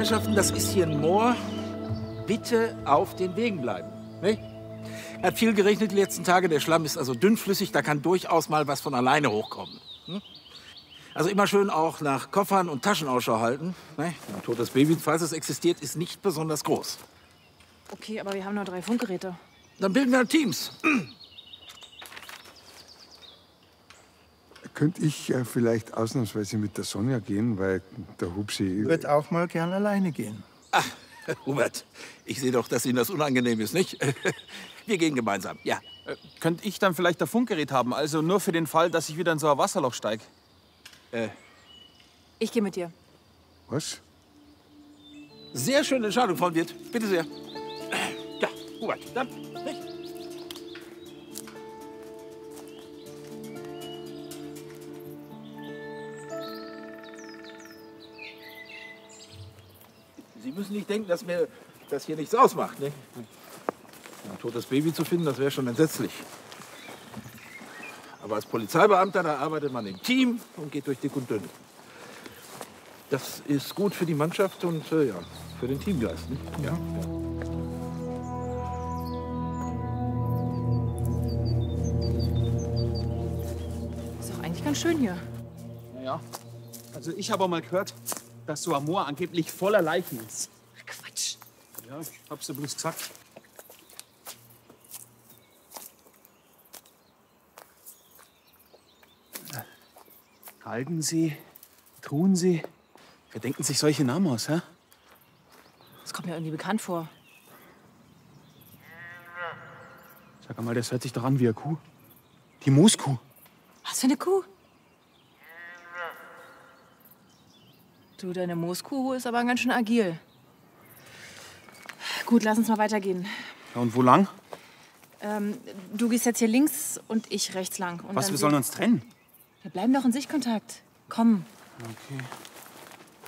Herrschaften, das ist hier ein Moor. Bitte auf den Wegen bleiben. Nicht? Hat viel geregnet die letzten Tage. Der Schlamm ist also dünnflüssig. Da kann durchaus mal was von alleine hochkommen. Hm? Also immer schön auch nach Koffern und Taschen Ausschau halten. Ne? Ein totes Baby, falls es existiert, ist nicht besonders groß. Okay, aber wir haben nur 3 Funkgeräte. Dann bilden wir Teams. Könnte ich vielleicht ausnahmsweise mit der Sonja gehen, weil der Hupsi... Ich würde auch mal gern alleine gehen. Ach, Hubert, ich sehe doch, dass Ihnen das unangenehm ist, nicht? Wir gehen gemeinsam, ja. Könnte ich dann vielleicht ein Funkgerät haben? Also nur für den Fall, dass ich wieder in so ein Wasserloch steige. Ich gehe mit dir. Was? Sehr schöne Entscheidung, Frau Wirt. Bitte sehr. Ja, Hubert, dann. Nicht? Sie müssen nicht denken, dass mir das hier nichts ausmacht. Ne? Ein totes Baby zu finden, das wäre schon entsetzlich. Aber als Polizeibeamter, da arbeitet man im Team und geht durch dick und dünn. Das ist gut für die Mannschaft und ja, für den Teamgeist. Ne? Ja. Ist doch eigentlich ganz schön hier. Naja, also ich habe auch mal gehört, dass so ein Moor angeblich voller Leichen ist. Quatsch. Ja, ich hab's dir bloß gesagt. Galgensee, Truhensee. Wer denken sich solche Namen aus, hä? Das kommt mir irgendwie bekannt vor. Sag mal, das hört sich doch an wie eine Kuh. Die Mooskuh. Was für eine Kuh? Du, deine Mooskuh ist aber ganz schön agil. Gut, lass uns mal weitergehen. Ja, und wo lang? Du gehst jetzt hier links und ich rechts lang. Und Was, dann wir sollen uns trennen? Wir bleiben doch in Sichtkontakt. Komm. Okay.